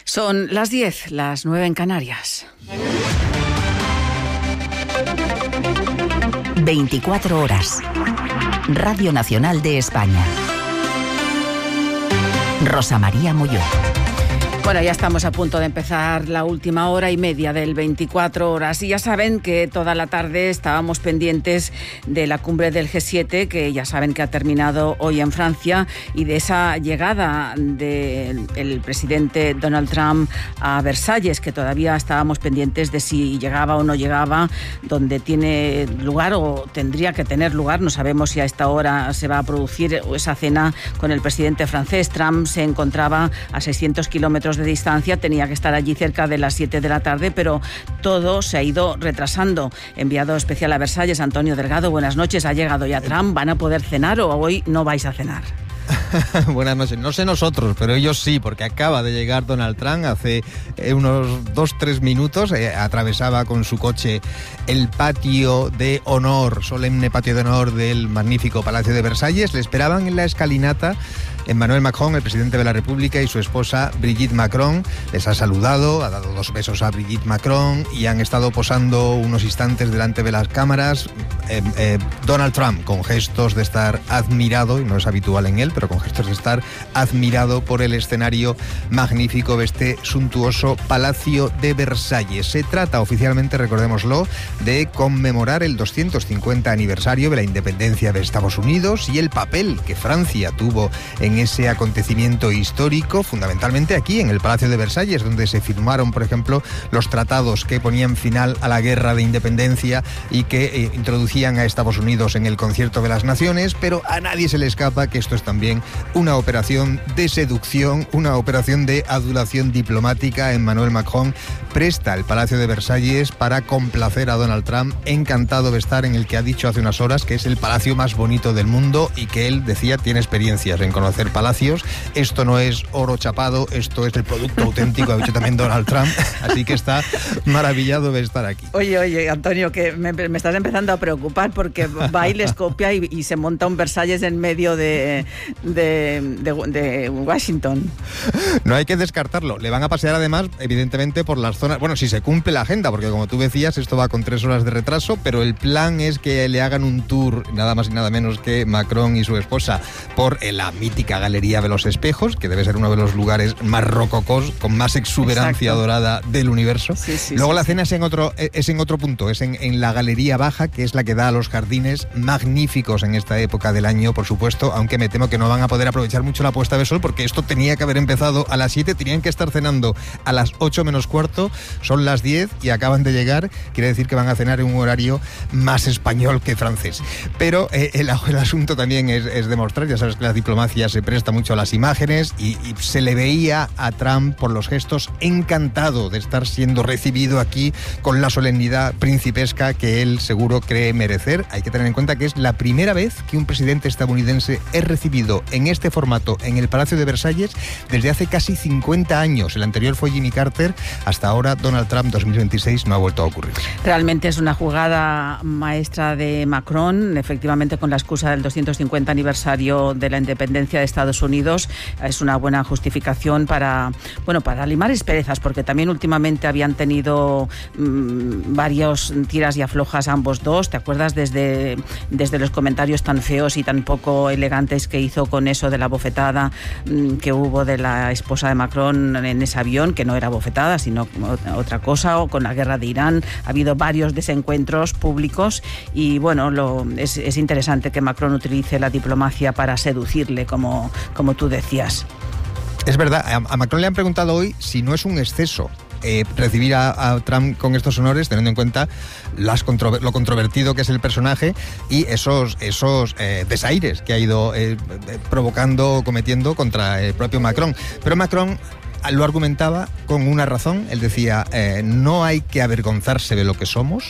Son las 10, las 9 en Canarias. 24 horas. Radio Nacional de España. Rosa María Molló. Bueno, ya estamos a punto de empezar la última hora y media del 24 horas y ya saben que toda la tarde estábamos pendientes de la cumbre del G7, que ya saben que ha terminado hoy en Francia, y de esa llegada del presidente Donald Trump a Versalles, que todavía estábamos pendientes de si llegaba o no llegaba, donde tiene lugar o tendría que tener lugar, no sabemos si a esta hora se va a producir esa cena con el presidente francés. Trump se encontraba a 600 kilómetros de distancia, tenía que estar allí cerca de las 7 de la tarde, pero todo se ha ido retrasando. Enviado especial a Versalles, Antonio Delgado, buenas noches. ¿Ha llegado ya Trump? ¿Van a poder cenar o hoy no vais a cenar? Buenas noches. No sé nosotros, pero ellos sí, porque acaba de llegar Donald Trump hace unos 2-3 minutos. Atravesaba con su coche el patio de honor, solemne patio de honor del magnífico Palacio de Versalles. Le esperaban en la escalinata Emmanuel Macron, el presidente de la República, y su esposa Brigitte Macron. Les ha saludado, ha dado 2 besos a Brigitte Macron y han estado posando unos instantes delante de las cámaras. Donald Trump, con gestos de estar admirado, y no es habitual en él, pero con gestos de estar admirado por el escenario magnífico de este suntuoso Palacio de Versalles. Se trata oficialmente, recordémoslo, de conmemorar el 250 aniversario de la independencia de Estados Unidos y el papel que Francia tuvo en ese acontecimiento histórico, fundamentalmente aquí en el Palacio de Versalles, donde se firmaron, por ejemplo, los tratados que ponían final a la guerra de independencia y que introducían a Estados Unidos en el concierto de las naciones. Pero a nadie se le escapa que esto es también una operación de seducción, una operación de adulación diplomática. Emmanuel Macron presta el Palacio de Versalles para complacer a Donald Trump, encantado de estar en el que ha dicho hace unas horas que es el palacio más bonito del mundo y que él, decía, tiene experiencias en conocer palacios. Esto no es oro chapado, esto es el producto auténtico, ha dicho también Donald Trump, así que está maravillado de estar aquí. Oye, Antonio, que me estás empezando a preocupar porque va y les copia y se monta un Versalles en medio de Washington. No hay que descartarlo. Le van a pasear además, evidentemente, por las zonas. Bueno, si se cumple la agenda, porque como tú decías, esto va con 3 horas de retraso, pero el plan es que le hagan un tour, nada más y nada menos que Macron y su esposa, por la mítica Galería de los Espejos, que debe ser uno de los lugares más rococós, con más exuberancia dorada del universo. Luego la cena es en otro punto, es en la Galería Baja, que es la que da a los jardines magníficos en esta época del año, por supuesto, aunque me temo que no van a poder aprovechar mucho la puesta de sol, porque esto tenía que haber empezado a las 7, tenían que estar cenando a las 8 menos cuarto, son las 10 y acaban de llegar. Quiere decir que van a cenar en un horario más español que francés. Pero el asunto también es demostrar, ya sabes que la diplomacia se presta mucho a las imágenes y se le veía a Trump por los gestos encantado de estar siendo recibido aquí con la solemnidad principesca que él seguro cree merecer. Hay que tener en cuenta que es la primera vez que un presidente estadounidense es recibido en este formato en el Palacio de Versalles desde hace casi 50 años. El anterior fue Jimmy Carter. Hasta ahora Donald Trump 2026 no ha vuelto a ocurrir. Realmente es una jugada maestra de Macron, efectivamente, con la excusa del 250 aniversario de la independencia de Estados Unidos. Es una buena justificación para limar asperezas, porque también últimamente habían tenido varios tiras y aflojas ambos dos. ¿Te acuerdas desde los comentarios tan feos y tan poco elegantes que hizo con eso de la bofetada que hubo de la esposa de Macron en ese avión, que no era bofetada, sino otra cosa, o con la guerra de Irán? Ha habido varios desencuentros públicos y es interesante que Macron utilice la diplomacia para seducirle, como tú decías. Es verdad, a Macron le han preguntado hoy si no es un exceso recibir a Trump con estos honores, teniendo en cuenta lo controvertido que es el personaje y esos desaires que ha ido provocando o cometiendo contra el propio Macron. Pero Macron lo argumentaba con una razón. Él decía, no hay que avergonzarse de lo que somos.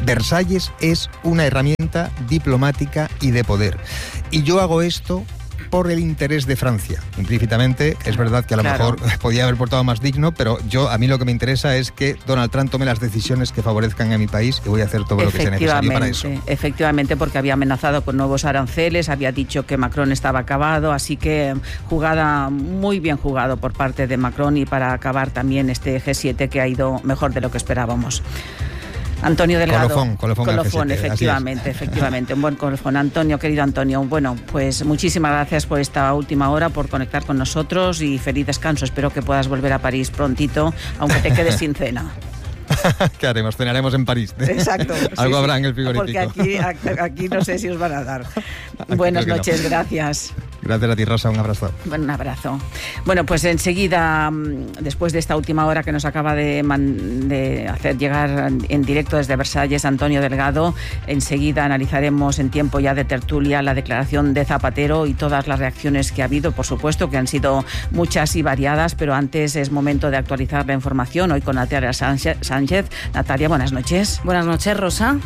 Versalles es una herramienta diplomática y de poder. Y yo hago esto por el interés de Francia. Implícitamente, es verdad que a lo mejor podía haber portado más digno, pero a mí lo que me interesa es que Donald Trump tome las decisiones que favorezcan a mi país y voy a hacer todo lo que sea necesario para eso. Efectivamente, porque había amenazado con nuevos aranceles, había dicho que Macron estaba acabado, así que jugada, muy bien jugado por parte de Macron, y para acabar también este G7 que ha ido mejor de lo que esperábamos. Antonio Delgado. Colofón, efectivamente, un buen colofón. Antonio, querido Antonio, bueno, pues muchísimas gracias por esta última hora, por conectar con nosotros y feliz descanso. Espero que puedas volver a París prontito, aunque te quedes sin cena. ¿Qué haremos? Cenaremos en París. Exacto. Algo habrá en el frigorífico. Porque aquí no sé si os van a dar. Buenas noches, gracias. Gracias a ti, Rosa, un abrazo. Un abrazo. Bueno, pues enseguida, después de esta última hora que nos acaba de hacer llegar en directo desde Versalles Antonio Delgado, enseguida analizaremos en tiempo ya de tertulia la declaración de Zapatero y todas las reacciones que ha habido, por supuesto, que han sido muchas y variadas, pero antes es momento de actualizar la información, hoy con Natalia Sánchez. Natalia, buenas noches. Buenas noches, Rosa.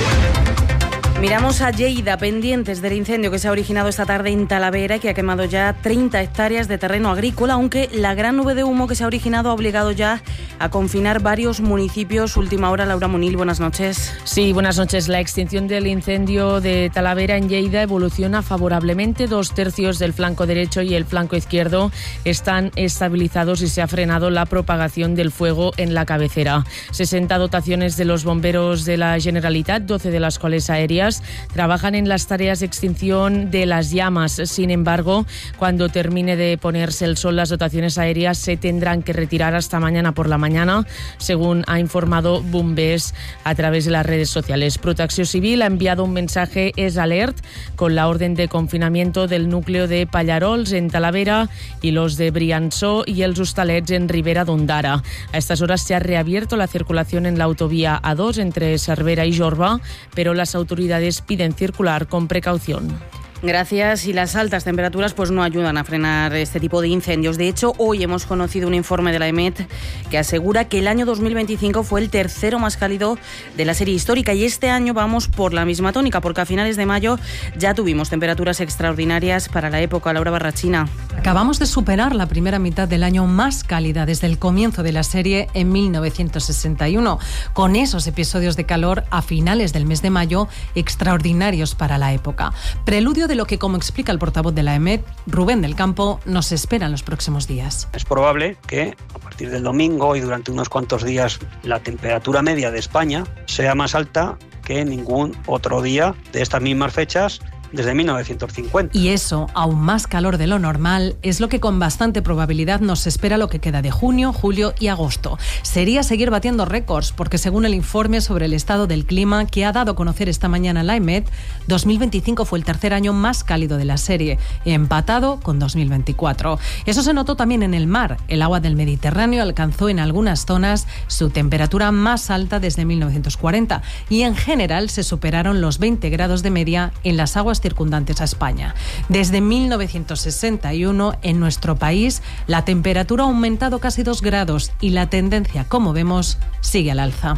Miramos a Lleida, pendientes del incendio que se ha originado esta tarde en Talavera y que ha quemado ya 30 hectáreas de terreno agrícola, aunque la gran nube de humo que se ha originado ha obligado ya a confinar varios municipios. Última hora, Laura Munil, buenas noches. Sí, buenas noches. La extinción del incendio de Talavera en Lleida evoluciona favorablemente. 2/3 del flanco derecho y el flanco izquierdo están estabilizados y se ha frenado la propagación del fuego en la cabecera. 60 dotaciones de los bomberos de la Generalitat, 12 de las cuales aéreas, trabajan en las tareas de extinción de las llamas. Sin embargo, cuando termine de ponerse el sol, las dotaciones aéreas se tendrán que retirar hasta mañana por la mañana, según ha informado Bombers a través de las redes sociales. Protecció Civil ha enviado un mensaje Es Alert con la orden de confinamiento del núcleo de Pallarols en Talavera y los de Briançó y els Hostalets en Ribera d'Ondara. A estas horas se ha reabierto la circulación en la autovía A2 entre Cervera y Jorba, pero las autoridades piden circular con precaución. Gracias. Y las altas temperaturas pues no ayudan a frenar este tipo de incendios. De hecho, hoy hemos conocido un informe de la EMET que asegura que el año 2025 fue el tercero más cálido de la serie histórica, y este año vamos por la misma tónica, porque a finales de mayo ya tuvimos temperaturas extraordinarias para la época. Laura Barrachina. Acabamos de superar la primera mitad del año más cálida desde el comienzo de la serie en 1961, con esos episodios de calor a finales del mes de mayo extraordinarios para la época. Preludio de lo que, como explica el portavoz de la EMET, Rubén del Campo, nos espera en los próximos días. Es probable que a partir del domingo y durante unos cuantos días la temperatura media de España sea más alta que ningún otro día de estas mismas fechas desde 1950. Y eso, aún más calor de lo normal, es lo que con bastante probabilidad nos espera lo que queda de junio, julio y agosto. Sería seguir batiendo récords, porque según el informe sobre el estado del clima que ha dado a conocer esta mañana la EMET, 2025 fue el tercer año más cálido de la serie, empatado con 2024. Eso se notó también en el mar. El agua del Mediterráneo alcanzó en algunas zonas su temperatura más alta desde 1940 y en general se superaron los 20 grados de media en las aguas circundantes a España. Desde 1961, en nuestro país, la temperatura ha aumentado casi 2 grados y la tendencia, como vemos, sigue al alza.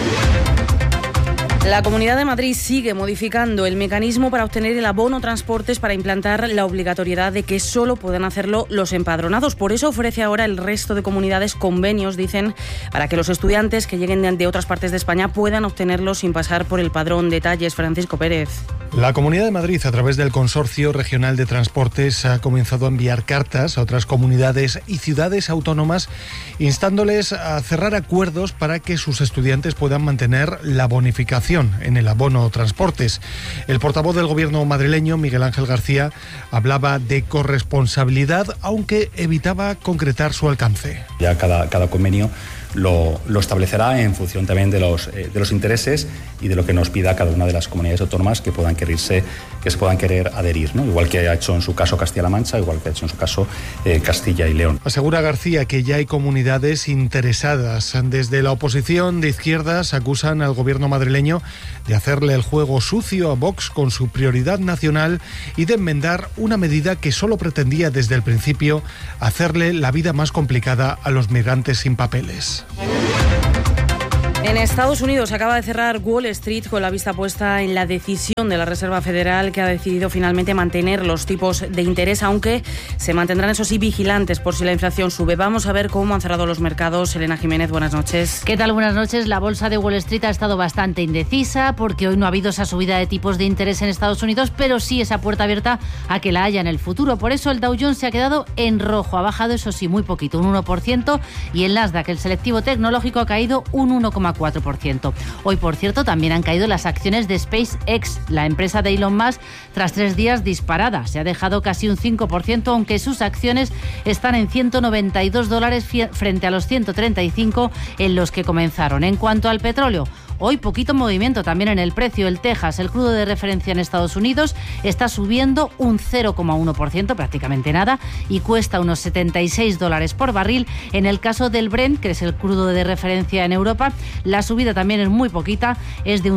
La Comunidad de Madrid sigue modificando el mecanismo para obtener el abono transportes para implantar la obligatoriedad de que solo puedan hacerlo los empadronados. Por eso ofrece ahora el resto de comunidades convenios, dicen, para que los estudiantes que lleguen de otras partes de España puedan obtenerlo sin pasar por el padrón. Detalles, Francisco Pérez. La Comunidad de Madrid, a través del Consorcio Regional de Transportes, ha comenzado a enviar cartas a otras comunidades y ciudades autónomas instándoles a cerrar acuerdos para que sus estudiantes puedan mantener la bonificación en el abono transportes. El portavoz del gobierno madrileño, Miguel Ángel García, hablaba de corresponsabilidad, aunque evitaba concretar su alcance. Ya cada convenio lo establecerá en función también de los intereses y de lo que nos pida cada una de las comunidades autónomas que se puedan querer adherir, ¿no? Igual que ha hecho en su caso Castilla-La Mancha, igual que ha hecho en su caso Castilla y León. Asegura García que ya hay comunidades interesadas. Desde la oposición de izquierdas acusan al gobierno madrileño de hacerle el juego sucio a Vox con su prioridad nacional y de enmendar una medida que solo pretendía desde el principio hacerle la vida más complicada a los migrantes sin papeles. En Estados Unidos acaba de cerrar Wall Street con la vista puesta en la decisión de la Reserva Federal, que ha decidido finalmente mantener los tipos de interés, aunque se mantendrán, eso sí, vigilantes por si la inflación sube. Vamos a ver cómo han cerrado los mercados. Elena Jiménez, buenas noches. ¿Qué tal? Buenas noches. La bolsa de Wall Street ha estado bastante indecisa porque hoy no ha habido esa subida de tipos de interés en Estados Unidos, pero sí esa puerta abierta a que la haya en el futuro. Por eso el Dow Jones se ha quedado en rojo. Ha bajado, eso sí, muy poquito, un 1%, y el Nasdaq, el selectivo tecnológico, ha caído un 1,4%. Hoy, por cierto, también han caído las acciones de SpaceX, la empresa de Elon Musk, tras 3 días disparada. Se ha dejado casi un 5%, aunque sus acciones están en $192 frente a los 135 en los que comenzaron. En cuanto al petróleo, hoy poquito movimiento también en el precio. El Texas, el crudo de referencia en Estados Unidos, está subiendo un 0,1%, prácticamente nada, y cuesta unos $76 por barril. En el caso del Brent, que es el crudo de referencia en Europa, la subida también es muy poquita, es de un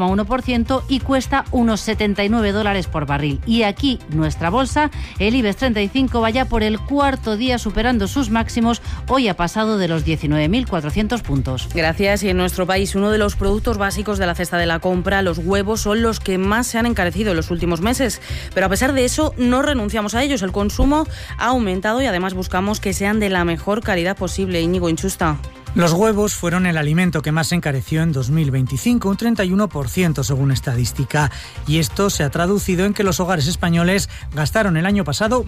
0,1% y cuesta unos $79 por barril. Y aquí nuestra bolsa, el IBEX 35, vaya por el cuarto día superando sus máximos. Hoy ha pasado de los 19.400 puntos. Gracias. Y en nuestro país, uno de los productos básicos de la cesta de la compra, los huevos, son los que más se han encarecido en los últimos meses. Pero a pesar de eso, no renunciamos a ellos. El consumo ha aumentado y además buscamos que sean de la mejor calidad posible. Íñigo Inchusta. Los huevos fueron el alimento que más se encareció en 2025, un 31% según estadística. Y esto se ha traducido en que los hogares españoles gastaron el año pasado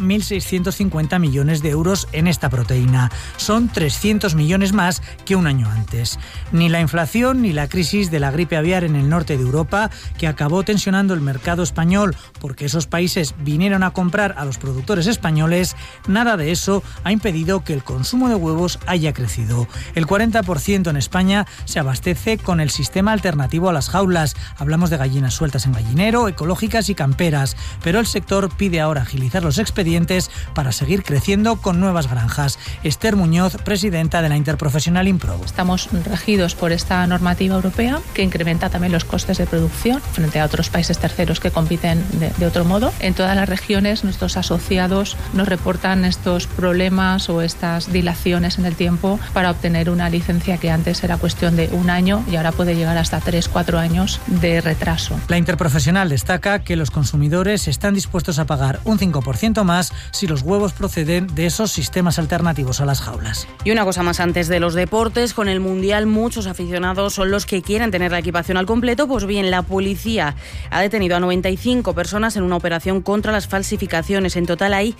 1.650 millones de euros en esta proteína. Son 300 millones más que un año antes. Ni la inflación ni la crisis de la gripe aviar en el norte de Europa, que acabó tensionando el mercado español porque esos países vinieron a comprar a los productores españoles, nada de eso ha impedido que el consumo de huevos haya crecido. El 40% en España se abastece con el sistema alternativo a las jaulas. Hablamos de gallinas sueltas en gallinero, ecológicas y camperas, pero el sector pide ahora agilizar los expedientes para seguir creciendo con nuevas granjas. Esther Muñoz, presidenta de la Interprofesional Improb. Estamos regidos por esta normativa europea que incrementa también los costes de producción frente a otros países terceros que compiten de otro modo. En todas las regiones nuestros asociados nos reportan estos problemas o estas dilaciones en el tiempo para obtener una licencia que antes era cuestión de un año y ahora puede llegar hasta 3-4 años de retraso. La Interprofesional destaca que los consumidores están dispuestos a pagar un 5% más si los huevos proceden de esos sistemas alternativos a las jaulas. Y una cosa más antes de los deportes, con el Mundial muchos aficionados son los que quieren tener la equipación al completo. Pues bien, la policía ha detenido a 95 personas en una operación contra las falsificaciones. En total hay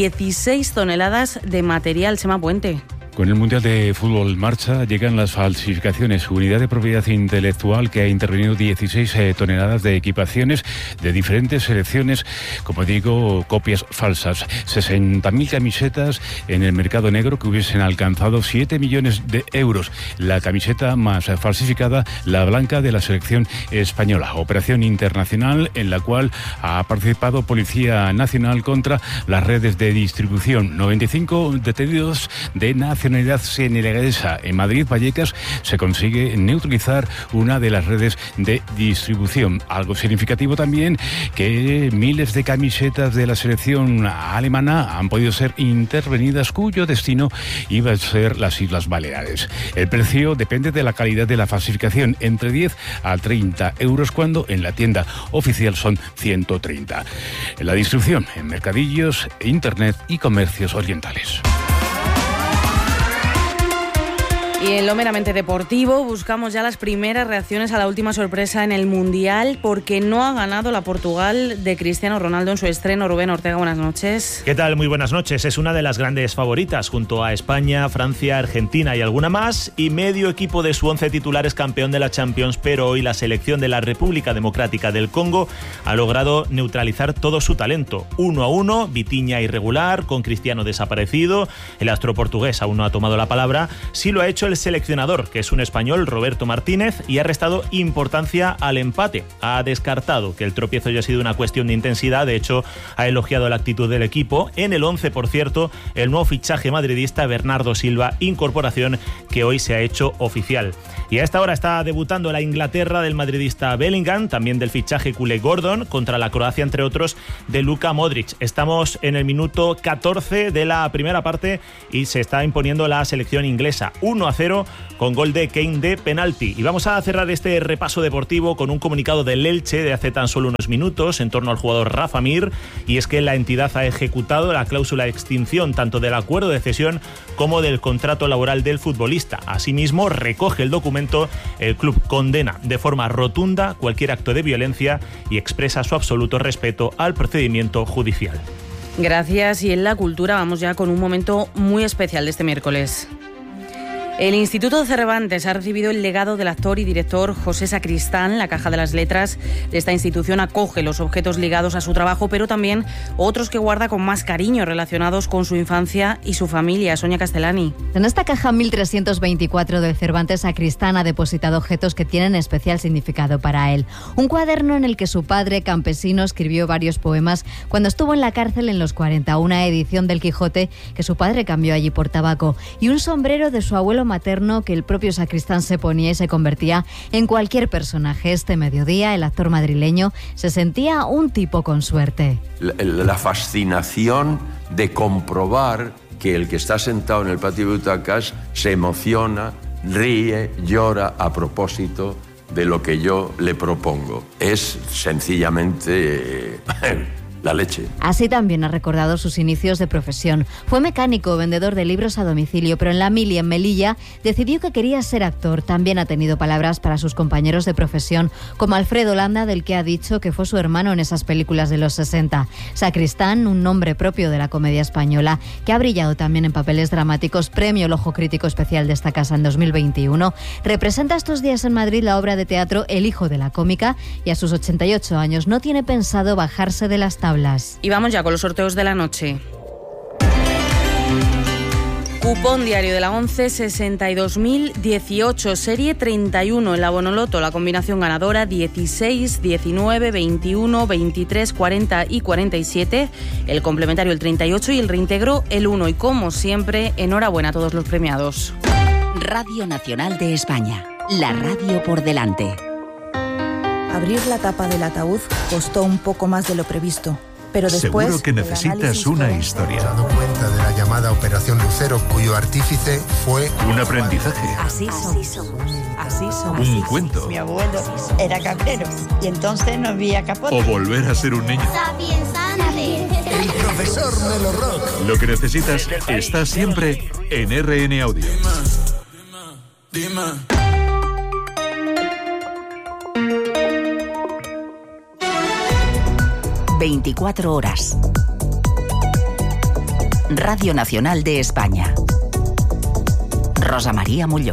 16 toneladas de material. Sema Puente. Con el Mundial de Fútbol en marcha llegan las falsificaciones. Unidad de Propiedad Intelectual que ha intervenido 16 toneladas de equipaciones de diferentes selecciones, como digo, copias falsas. 60.000 camisetas en el mercado negro que hubiesen alcanzado 7 millones de euros. La camiseta más falsificada, la blanca de la selección española. Operación internacional en la cual ha participado Policía Nacional contra las redes de distribución. 95 detenidos de nacionalidad senegalesa. En Madrid, Vallecas, se consigue neutralizar una de las redes de distribución. Algo significativo también que miles de camisetas de la selección alemana han podido ser intervenidas, cuyo destino iba a ser las Islas Baleares. El precio depende de la calidad de la falsificación, entre 10 a 30 euros, cuando en la tienda oficial son 130. La distribución en mercadillos, internet y comercios orientales. Y en lo meramente deportivo buscamos ya las primeras reacciones a la última sorpresa en el Mundial, porque no ha ganado la Portugal de Cristiano Ronaldo en su estreno. Rubén Ortega, buenas noches. ¿Qué tal? Muy buenas noches. Es una de las grandes favoritas junto a España, Francia, Argentina y alguna más, y medio equipo de su 11 titular es campeón de la Champions, pero hoy la selección de la República Democrática del Congo ha logrado neutralizar todo su talento. 1-1, Vitinha irregular, con Cristiano desaparecido, el astro portugués aún no ha tomado la palabra, sí lo ha hecho el seleccionador, que es un español, Roberto Martínez, y ha restado importancia al empate. Ha descartado que el tropiezo haya sido una cuestión de intensidad. De hecho, ha elogiado la actitud del equipo. En el 11, por cierto, el nuevo fichaje madridista Bernardo Silva, incorporación que hoy se ha hecho oficial. Y a esta hora está debutando la Inglaterra del madridista Bellingham, también del fichaje culé Gordon, contra la Croacia, entre otros, de Luka Modric. Estamos en el minuto 14 de la primera parte y se está imponiendo la selección inglesa. 1-0 1-0 con gol de Kane de penalti. Y vamos a cerrar este repaso deportivo con un comunicado del Elche de hace tan solo unos minutos en torno al jugador Rafa Mir, y es que la entidad ha ejecutado la cláusula de extinción tanto del acuerdo de cesión como del contrato laboral del futbolista. Asimismo, recoge el documento, el club condena de forma rotunda cualquier acto de violencia y expresa su absoluto respeto al procedimiento judicial. Gracias. Y en la cultura vamos ya con un momento muy especial de este miércoles. El Instituto Cervantes ha recibido el legado del actor y director José Sacristán. La Caja de las Letras de esta institución acoge los objetos ligados a su trabajo, pero también otros que guarda con más cariño relacionados con su infancia y su familia. Sonia Castellani. En esta caja 1324 del Cervantes, Sacristán ha depositado objetos que tienen especial significado para él. Un cuaderno en el que su padre, campesino, escribió varios poemas cuando estuvo en la cárcel en los 40, una edición del Quijote que su padre cambió allí por tabaco, y un sombrero de su abuelo materno que el propio Sacristán se ponía y se convertía en cualquier personaje. Este mediodía el actor madrileño se sentía un tipo con suerte. La fascinación de comprobar que el que está sentado en el patio de butacas se emociona, ríe, llora a propósito de lo que yo le propongo. Es sencillamente la leche. Así también ha recordado sus inicios de profesión. Fue mecánico, vendedor de libros a domicilio, pero en la mili, en Melilla, decidió que quería ser actor. También ha tenido palabras para sus compañeros de profesión, como Alfredo Landa, del que ha dicho que fue su hermano en esas películas de los 60. Sacristán, un nombre propio de la comedia española, que ha brillado también en papeles dramáticos, premio El Ojo Crítico Especial de esta casa en 2021, representa estos días en Madrid la obra de teatro El Hijo de la Cómica, y a sus 88 años no tiene pensado bajarse de las tablas. Y vamos ya con los sorteos de la noche. Cupón diario de la 11, 62.018, serie 31 en la Bonoloto, la combinación ganadora 16, 19, 21, 23, 40 y 47, el complementario el 38 y el reintegro el 1. Y como siempre, enhorabuena a todos los premiados. Radio Nacional de España, la radio por delante. Abrir la tapa del ataúd costó un poco más de lo previsto, pero después... Seguro que necesitas una historia. He dado cuenta de la llamada Operación Lucero, cuyo artífice fue... Un aprendizaje. Así somos. Así somos. Un cuento. Mi abuelo era cabrero y entonces no había capote. O volver a ser un niño. El profesor Melo Rock. Lo que necesitas está siempre en RN Audio. Dime. 24 horas. Radio Nacional de España. Rosa María Mulló.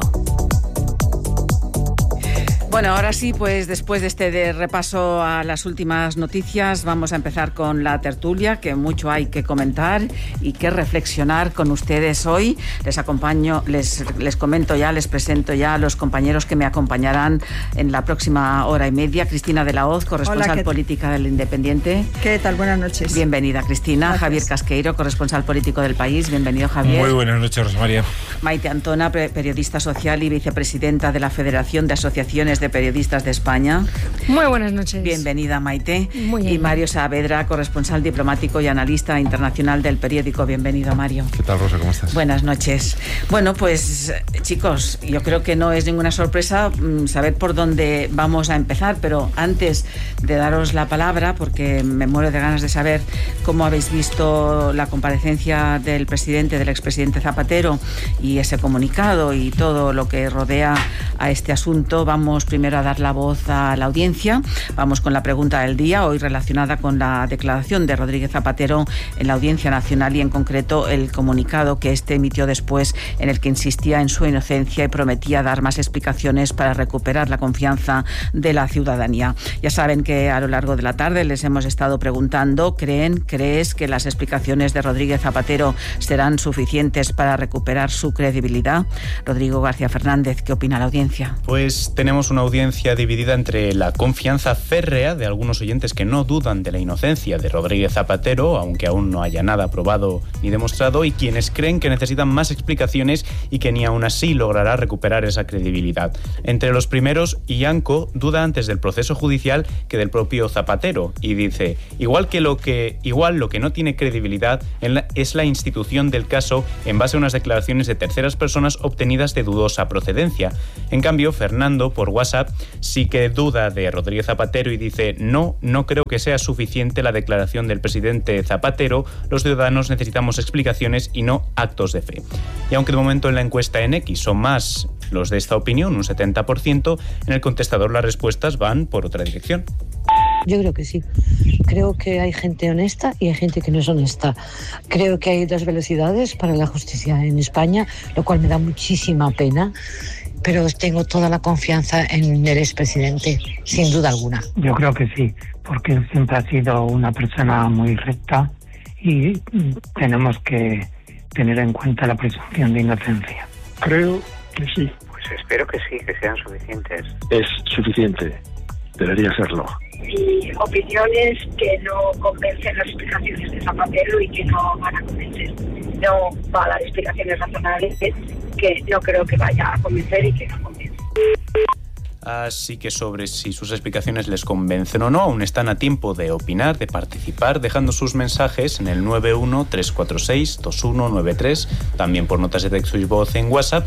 Bueno, ahora sí, pues después de este repaso a las últimas noticias, vamos a empezar con la tertulia, que mucho hay que comentar y que reflexionar con ustedes hoy. Les acompaño, les comento ya, les presento ya a los compañeros que me acompañarán en la próxima hora y media. Cristina de la Hoz, corresponsal política del Independiente. ¿Qué tal? Buenas noches. Bienvenida, Cristina. Gracias. Javier Casqueiro, corresponsal político del País. Bienvenido, Javier. Muy buenas noches, Rosa María. Maite Antona, periodista social y vicepresidenta de la Federación de Asociaciones de Periodistas de España. Muy buenas noches. Bienvenida, Maite. Muy bien. Y Mario Saavedra, corresponsal diplomático y analista internacional del periódico. Bienvenido, Mario. ¿Qué tal, Rosa? ¿Cómo estás? Buenas noches. Bueno, pues chicos, yo creo que no es ninguna sorpresa saber por dónde vamos a empezar, pero antes de daros la palabra, porque me muero de ganas de saber cómo habéis visto la comparecencia del expresidente Zapatero y ese comunicado y todo lo que rodea a este asunto, vamos primero a dar la voz a la audiencia. Vamos con la pregunta del día, hoy relacionada con la declaración de Rodríguez Zapatero en la Audiencia Nacional y en concreto el comunicado que este emitió después, en el que insistía en su inocencia y prometía dar más explicaciones para recuperar la confianza de la ciudadanía. Ya saben que a lo largo de la tarde les hemos estado preguntando, ¿crees que las explicaciones de Rodríguez Zapatero serán suficientes para recuperar su credibilidad? Rodrigo García Fernández, ¿qué opina la audiencia? Pues tenemos una audiencia dividida entre la confianza férrea de algunos oyentes que no dudan de la inocencia de Rodríguez Zapatero, aunque aún no haya nada probado ni demostrado, y quienes creen que necesitan más explicaciones y que ni aún así logrará recuperar esa credibilidad. Entre los primeros, Ianco duda antes del proceso judicial que del propio Zapatero y dice: igual lo que no tiene credibilidad es la institución del caso en base a unas declaraciones de terceras personas obtenidas de dudosa procedencia. En cambio, Fernando, por WhatsApp, sí que duda de Rodríguez Zapatero y dice: no creo que sea suficiente la declaración del presidente Zapatero, los ciudadanos necesitamos explicaciones y no actos de fe. Y aunque de momento en la encuesta en X son más los de esta opinión, un 70%, en el contestador las respuestas van por otra dirección. Yo creo que sí. Creo que hay gente honesta y hay gente que no es honesta. Creo que hay dos velocidades para la justicia en España, lo cual me da muchísima pena, pero tengo toda la confianza en el expresidente, sin duda alguna. Yo creo que sí, porque él siempre ha sido una persona muy recta y tenemos que tener en cuenta la presunción de inocencia. Creo que sí. Pues espero que sí, que sean suficientes. Es suficiente. Debería serlo. Y opiniones que no convencen las explicaciones de Zapatero y que no van a convencer. No va a dar explicaciones razonables que no creo que vaya a convencer y que no convence. Así que sobre si sus explicaciones les convencen o no, aún están a tiempo de opinar, de participar, dejando sus mensajes en el 913462193, también por notas de texto y voz en WhatsApp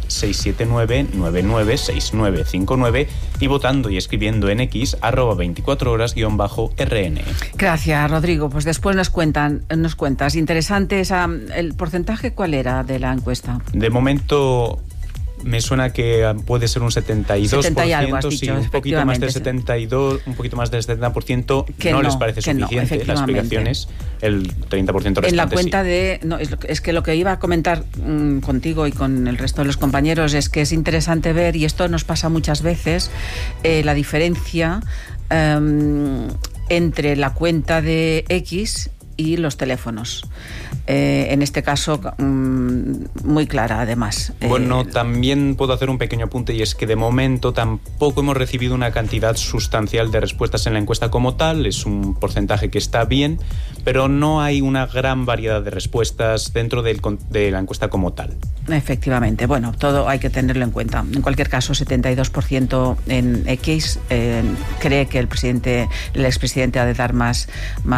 679996959 y votando y escribiendo en X @24horas_RN. Gracias, Rodrigo. Pues después nos cuentas. Interesante el porcentaje, ¿cuál era de la encuesta? De momento me suena que puede ser un 72%, 70 y algo, has dicho, sí, un poquito más del 72, un poquito más del 70%, que no les parece suficiente las explicaciones, el 30% restante. En la cuenta sí. es que lo que iba a comentar contigo y con el resto de los compañeros es que es interesante ver, y esto nos pasa muchas veces, la diferencia entre la cuenta de X y los teléfonos. En este caso, muy clara, además. Bueno, también puedo hacer un pequeño apunte, y es que de momento tampoco hemos recibido una cantidad sustancial de respuestas en la encuesta como tal. Es un porcentaje que está bien, pero no hay una gran variedad de respuestas dentro de la encuesta como tal. Efectivamente. Bueno, todo hay que tenerlo en cuenta. En cualquier caso, 72% en X cree que el expresidente ha de dar más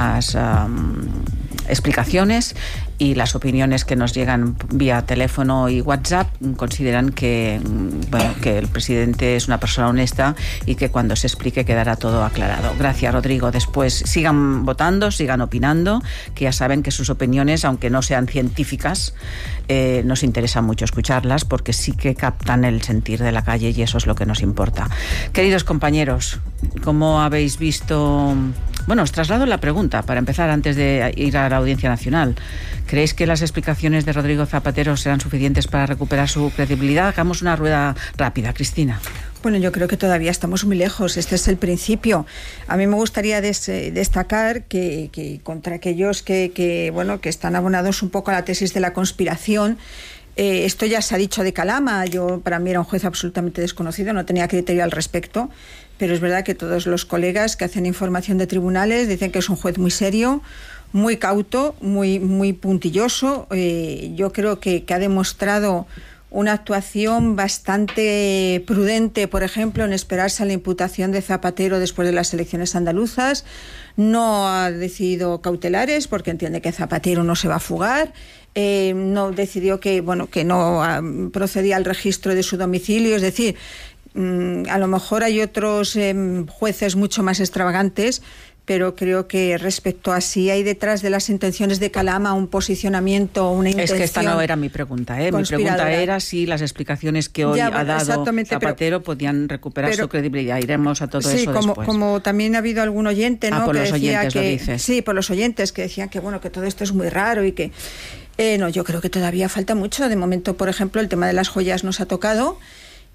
explicaciones, y las opiniones que nos llegan vía teléfono y WhatsApp consideran que el presidente es una persona honesta y que cuando se explique quedará todo aclarado. Gracias, Rodrigo. Después sigan votando, sigan opinando, que ya saben que sus opiniones, aunque no sean científicas, nos interesa mucho escucharlas porque sí que captan el sentir de la calle y eso es lo que nos importa. Queridos compañeros, ¿cómo habéis visto? Bueno, os traslado la pregunta para empezar antes de ir a la Audiencia Nacional. ¿Creéis que las explicaciones de Rodrigo Zapatero serán suficientes para recuperar su credibilidad? Hagamos una rueda rápida. Cristina. Bueno, yo creo que todavía estamos muy lejos. Este es el principio. A mí me gustaría destacar que contra aquellos que están abonados un poco a la tesis de la conspiración, esto ya se ha dicho de Calama. Para mí era un juez absolutamente desconocido, no tenía criterio al respecto, pero es verdad que todos los colegas que hacen información de tribunales dicen que es un juez muy serio, muy cauto, muy puntilloso. Yo creo que ha demostrado una actuación bastante prudente, por ejemplo, en esperarse a la imputación de Zapatero después de las elecciones andaluzas. No ha decidido cautelares porque entiende que Zapatero no se va a fugar. No decidió que no procedía al registro de su domicilio. Es decir, a lo mejor hay otros jueces mucho más extravagantes, pero creo que respecto a si hay detrás de las intenciones de Calama un posicionamiento, una intención. Es que esta no era mi pregunta, Mi pregunta era si las explicaciones que hoy ha dado Zapatero podían recuperar su credibilidad. Iremos a todo eso después. Como también ha habido algún oyente, ¿no? Por que los decía oyentes que, lo dices. Sí, por los oyentes que decían que que todo esto es muy raro y que no, yo creo que todavía falta mucho. De momento, por ejemplo, el tema de las joyas nos ha tocado.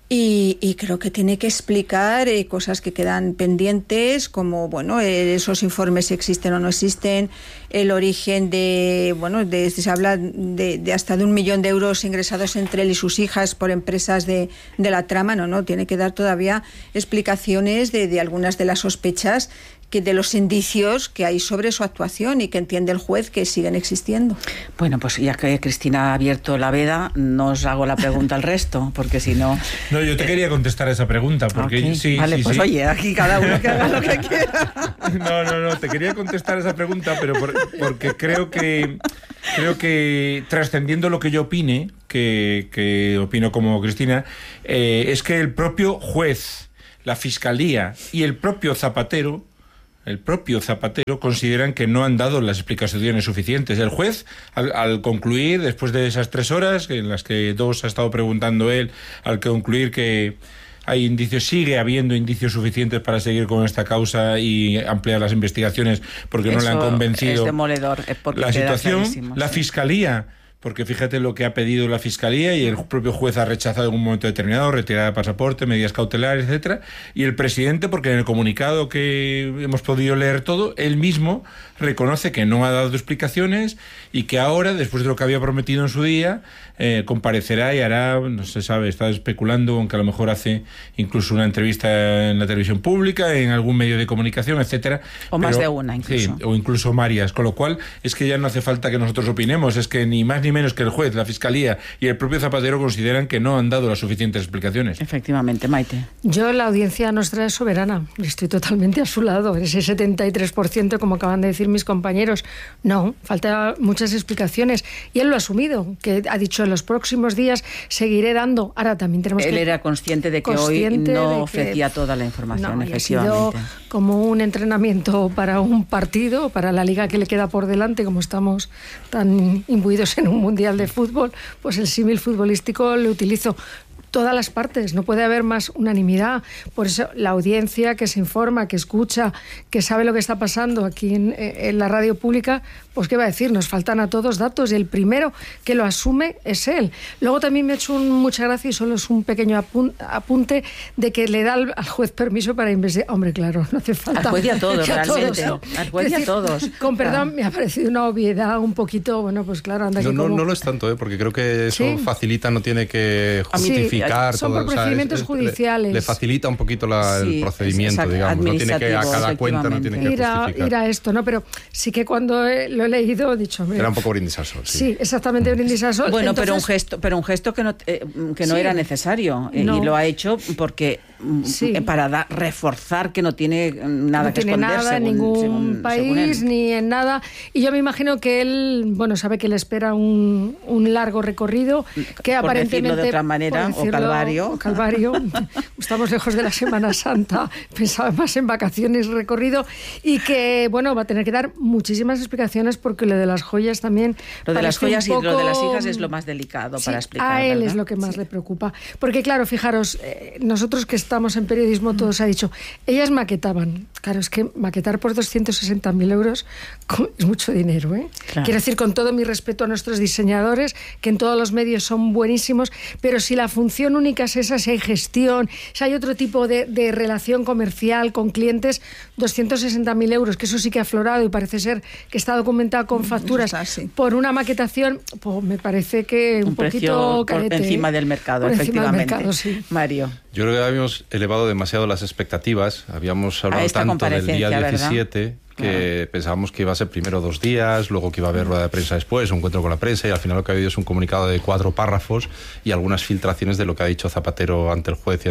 Y creo que tiene que explicar cosas que quedan pendientes, como esos informes si existen o no existen, el origen se habla de hasta de 1 millón de euros ingresados entre él y sus hijas por empresas de la trama. No, tiene que dar todavía explicaciones de algunas de las sospechas, de los indicios que hay sobre su actuación y que entiende el juez que siguen existiendo. Bueno, pues ya que Cristina ha abierto la veda, no os hago la pregunta al resto, porque si no... No, yo te quería contestar a esa pregunta, porque okay. sí, vale, sí, pues sí. Oye, aquí cada uno que haga lo que quiera. No, te quería contestar a esa pregunta, pero porque creo que trascendiendo lo que yo opine, que opino como Cristina, es que el propio juez, la Fiscalía y el propio Zapatero consideran que no han dado las explicaciones suficientes. El juez, al concluir, después de esas 3 horas, en las que 2 ha estado preguntando él, al concluir que hay indicios, sigue habiendo indicios suficientes para seguir con esta causa y ampliar las investigaciones porque no le han convencido. Es demoledor, porque la situación, la sí. Fiscalía, porque fíjate lo que ha pedido la Fiscalía y el propio juez ha rechazado en un momento determinado, retirada de pasaporte, medidas cautelares, etcétera, y el presidente, porque en el comunicado que hemos podido leer todo, él mismo reconoce que no ha dado explicaciones y que ahora, después de lo que había prometido en su día, comparecerá y hará, no se sabe, está especulando, aunque a lo mejor hace incluso una entrevista en la televisión pública, en algún medio de comunicación, etcétera. O más de una, incluso. Sí, o incluso varias, con lo cual es que ya no hace falta que nosotros opinemos, es que ni más ni menos que el juez, la Fiscalía y el propio Zapatero consideran que no han dado las suficientes explicaciones. Efectivamente, Maite. Yo, la audiencia nuestra es soberana y estoy totalmente a su lado. Ese 73%, como acaban de decir mis compañeros, no, falta muchas explicaciones. Y él lo ha asumido, que ha dicho en los próximos días seguiré dando. Ahora también tenemos él era consciente de que hoy no ofrecía toda la información, efectivamente. Ha sido como un entrenamiento para un partido, para la liga que le queda por delante, como estamos tan imbuidos en un mundial de fútbol, pues el símil futbolístico lo utilizo. Todas las partes, no puede haber más unanimidad. Por eso la audiencia que se informa, que escucha, que sabe lo que está pasando aquí en la radio pública, pues ¿qué va a decir? Nos faltan a todos datos y el primero que lo asume es él. Luego también me ha hecho mucha gracia, y solo es un pequeño apunte, de que le da al juez permiso para investigar. Hombre, claro, no hace falta. Al juez y a todos, realmente. Al juez y a todos. Con perdón, me ha parecido una obviedad un poquito, bueno, pues claro, anda que no lo es tanto, porque creo que eso facilita, no tiene que justificar. Son por procedimientos judiciales. Le facilita un poquito el procedimiento, digamos. No tiene que, a cada cuenta, no tiene que justificar. Ir a esto, ¿no? Pero sí que cuando lo he leído he dicho... Era un poco brindis al sol. Sí, exactamente, brindis al sol. Bueno, entonces, pero un gesto que no era necesario. No. Y lo ha hecho porque para reforzar que no tiene nada que esconder. No tiene nada en ningún país, ni en nada. Y yo me imagino que él, sabe que le espera un largo recorrido, que por aparentemente... decirlo de otra manera, o Calvario. Estamos lejos de la Semana Santa, pensaba más en vacaciones, recorrido, y que, va a tener que dar muchísimas explicaciones, porque lo de las joyas también... Lo de las joyas y lo de las hijas es lo más delicado para explicar. A él, ¿verdad? Es lo que más le preocupa. Porque, claro, fijaros, nosotros que estamos en periodismo, todos ha dicho, ellas maquetaban. Claro, es que maquetar por 260.000 euros es mucho dinero, ¿eh? Claro. Quiero decir, con todo mi respeto a nuestros diseñadores, que en todos los medios son buenísimos, pero si la función única es esa, si hay gestión, si hay otro tipo de relación comercial con clientes, 260.000 euros, que eso sí que ha aflorado y parece ser que está documentado con facturas por una maquetación, pues me parece que un poquito por encima del mercado, efectivamente. Mario. Yo creo que habíamos elevado demasiado las expectativas, habíamos hablado tanto del día 17... ¿verdad? Que pensábamos que iba a ser primero 2 días, luego que iba a haber rueda de prensa después, un encuentro con la prensa, y al final lo que ha habido es un comunicado de 4 párrafos y algunas filtraciones de lo que ha dicho Zapatero ante el juez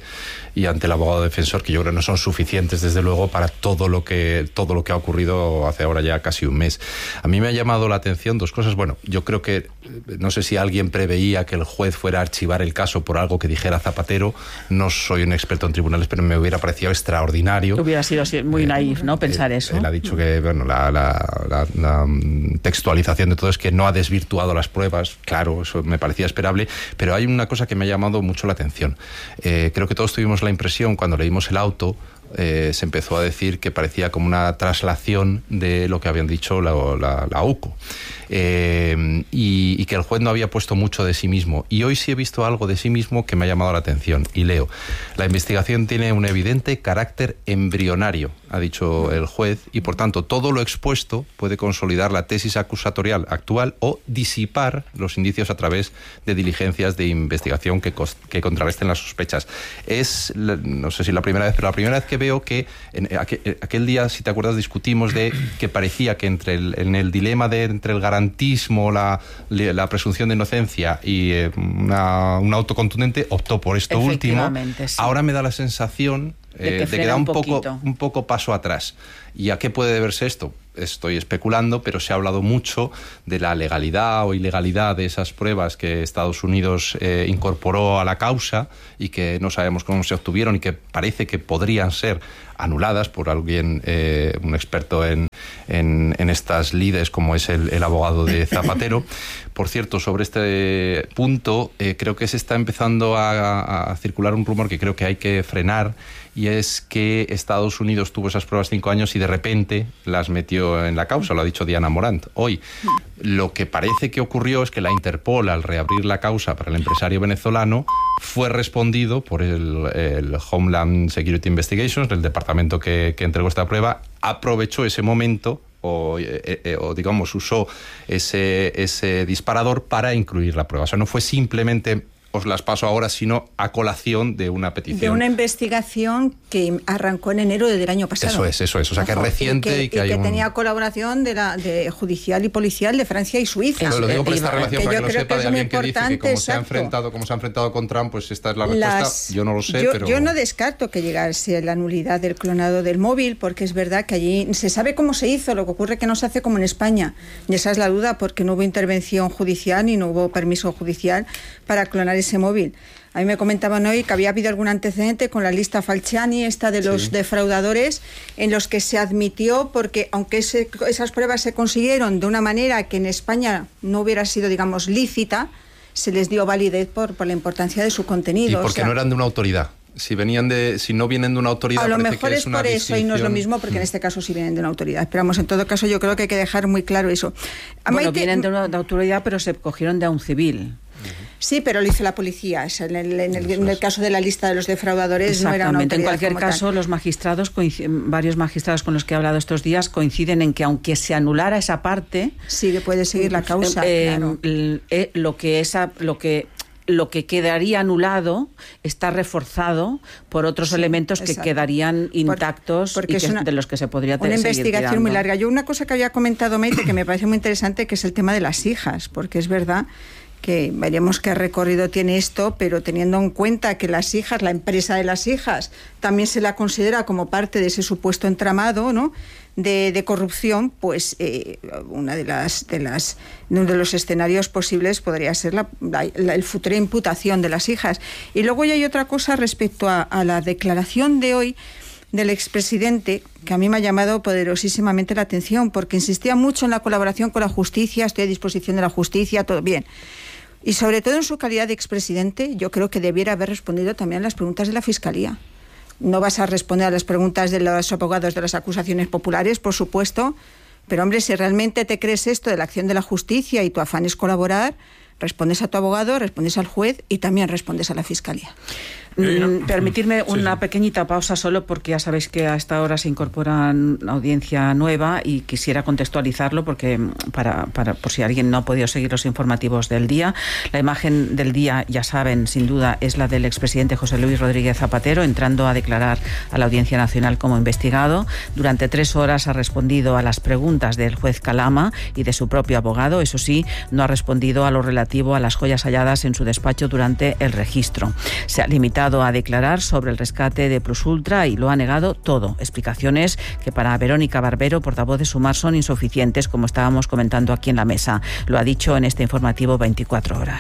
y ante el abogado defensor, que yo creo que no son suficientes, desde luego, para todo lo que ha ocurrido hace ahora ya casi un mes. A mí me ha llamado la atención 2 cosas. Bueno, yo creo que, no sé si alguien preveía que el juez fuera a archivar el caso por algo que dijera Zapatero. No soy un experto en tribunales, pero me hubiera parecido extraordinario. Hubiera sido muy naif, ¿no? Pensar eso. Él ha dicho que la textualización de todo es que no ha desvirtuado las pruebas. Claro, eso me parecía esperable, pero hay una cosa que me ha llamado mucho la atención. Creo que todos tuvimos la impresión, cuando leímos el auto, se empezó a decir que parecía como una traslación de lo que habían dicho la UCO. Y que el juez no había puesto mucho de sí mismo. Y hoy sí he visto algo de sí mismo que me ha llamado la atención. Y leo: la investigación tiene un evidente carácter embrionario, ha dicho el juez, y por tanto todo lo expuesto puede consolidar la tesis acusatorial actual o disipar los indicios a través de diligencias de investigación que contrarresten las sospechas. No sé si la primera vez, pero la primera vez que veo que aquel día, si te acuerdas, discutimos de que parecía que en el dilema entre el garantismo, la presunción de inocencia y un autocontundente, optó por esto último. Sí. Ahora me da la sensación de que da un poco paso atrás. ¿Y a qué puede deberse esto? Estoy especulando, pero se ha hablado mucho de la legalidad o ilegalidad de esas pruebas que Estados Unidos incorporó a la causa y que no sabemos cómo se obtuvieron y que parece que podrían ser anuladas por alguien, un experto en estas lides como es el abogado de Zapatero. Por cierto, sobre este punto, creo que se está empezando a circular un rumor que creo que hay que frenar, y es que Estados Unidos tuvo esas pruebas 5 años y de repente las metió en la causa, lo ha dicho Diana Morant hoy. Lo que parece que ocurrió es que la Interpol, al reabrir la causa para el empresario venezolano, fue respondido por el Homeland Security Investigations, el departamento que entregó esta prueba, aprovechó ese momento o digamos usó ese disparador para incluir la prueba. O sea, no fue simplemente os las paso ahora, sino a colación de una petición. De una investigación que arrancó en enero del año pasado. Eso es. O sea, que es reciente y que tenía colaboración de judicial y policial de Francia y Suiza. Lo digo por esta relación, para que lo sepa, de alguien que dice que como se ha enfrentado con Trump, pues esta es la respuesta. Yo no lo sé, pero... Yo no descarto que llegase la nulidad del clonado del móvil, porque es verdad que allí se sabe cómo se hizo, lo que ocurre que no se hace como en España. Y esa es la duda, porque no hubo intervención judicial ni no hubo permiso judicial para clonar ese móvil. A mí me comentaban hoy que había habido algún antecedente con la lista Falciani, esta de los defraudadores, en los que se admitió, porque aunque esas pruebas se consiguieron de una manera que en España no hubiera sido, digamos, lícita, se les dio validez por la importancia de su contenido. Y porque no eran de una autoridad. Si no vienen de una autoridad, a lo mejor es por eso y no es lo mismo, porque en este caso sí vienen de una autoridad. Pero vamos, en todo caso yo creo que hay que dejar muy claro eso. Vienen de una autoridad, pero se cogieron de un civil. Sí, pero lo hizo la policía. En el caso de la lista de los defraudadores no era una autoridad. En cualquier caso, los magistrados, varios magistrados con los que he hablado estos días, coinciden en que aunque se anulara esa parte, sí que puede seguir la causa. Claro. Lo que quedaría anulado está reforzado por otros elementos que quedarían intactos porque de los que se podría tener una investigación muy larga. Yo una cosa que había comentado Maite que me parece muy interesante, que es el tema de las hijas, porque es verdad que veremos qué recorrido tiene esto, pero teniendo en cuenta que las hijas, la empresa de las hijas, también se la considera como parte de ese supuesto entramado, ¿no?, de corrupción, pues uno de los escenarios posibles podría ser la futura imputación de las hijas. Y luego ya hay otra cosa respecto a la declaración de hoy del expresidente, que a mí me ha llamado poderosísimamente la atención, porque insistía mucho en la colaboración con la justicia, estoy a disposición de la justicia, todo bien. Y sobre todo en su calidad de expresidente, yo creo que debiera haber respondido también a las preguntas de la Fiscalía. No vas a responder a las preguntas de los abogados de las acusaciones populares, por supuesto, pero hombre, si realmente te crees esto de la acción de la justicia y tu afán es colaborar, respondes a tu abogado, respondes al juez y también respondes a la Fiscalía. Permitirme una pequeñita pausa solo porque ya sabéis que a esta hora se incorpora una audiencia nueva y quisiera contextualizarlo porque por si alguien no ha podido seguir los informativos del día. La imagen del día, ya saben, sin duda, es la del expresidente José Luis Rodríguez Zapatero entrando a declarar a la Audiencia Nacional como investigado. Durante 3 horas ha respondido a las preguntas del juez Calama y de su propio abogado. Eso sí, no ha respondido a lo relativo a las joyas halladas en su despacho durante el registro. Se ha limitado a declarar sobre el rescate de Plus Ultra y lo ha negado todo. Explicaciones que para Verónica Barbero, portavoz de Sumar, son insuficientes, como estábamos comentando aquí en la mesa. Lo ha dicho en este informativo 24 horas.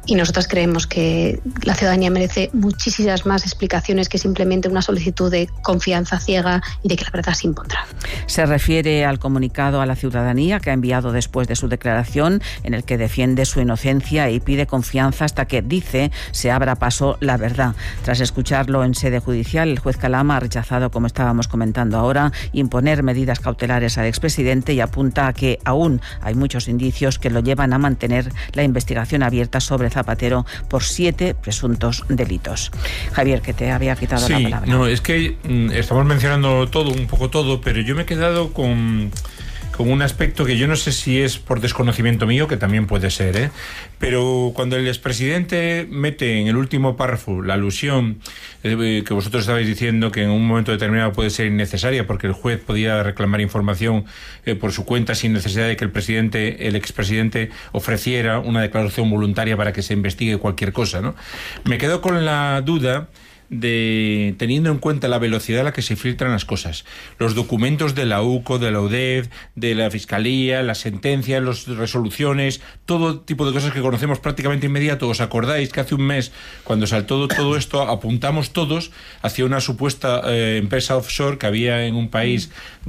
y nosotras creemos que la ciudadanía merece muchísimas más explicaciones que simplemente una solicitud de confianza ciega y de que la verdad se impondrá. Se refiere al comunicado a la ciudadanía que ha enviado después de su declaración, en el que defiende su inocencia y pide confianza hasta que, dice, se abra paso la verdad. Tras escucharlo en sede judicial, el juez Calama ha rechazado, como estábamos comentando ahora, imponer medidas cautelares al expresidente y apunta a que aún hay muchos indicios que lo llevan a mantener la investigación abierta sobre Zapatero por 7 presuntos delitos. Javier, que te había quitado la palabra. No, es que estamos mencionando todo, un poco todo, pero yo me he quedado con un aspecto que yo no sé si es por desconocimiento mío, que también puede ser, pero cuando el expresidente mete en el último párrafo la alusión que vosotros estabais diciendo que en un momento determinado puede ser innecesaria porque el juez podía reclamar información por su cuenta sin necesidad de que el expresidente ofreciera una declaración voluntaria para que se investigue cualquier cosa, ¿no? Me quedo con la duda de, teniendo en cuenta la velocidad a la que se filtran las cosas, los documentos de la UCO, de la UDEF, de la Fiscalía, las sentencias, las resoluciones, todo tipo de cosas que conocemos prácticamente inmediato. ¿Os acordáis que hace un mes, cuando saltó todo esto, apuntamos todos hacia una supuesta empresa offshore que había en un país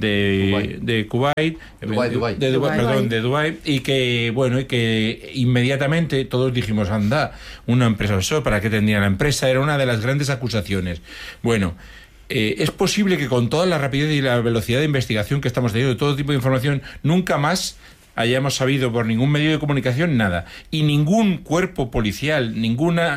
de Kuwait, de Dubái, y que inmediatamente todos dijimos, anda, una empresa offshore, ¿para qué tendría la empresa? Era una de las grandes acusaciones. Bueno, es posible que con toda la rapidez y la velocidad de investigación que estamos teniendo, de todo tipo de información, nunca más hayamos sabido por ningún medio de comunicación nada, y ningún cuerpo policial, ninguna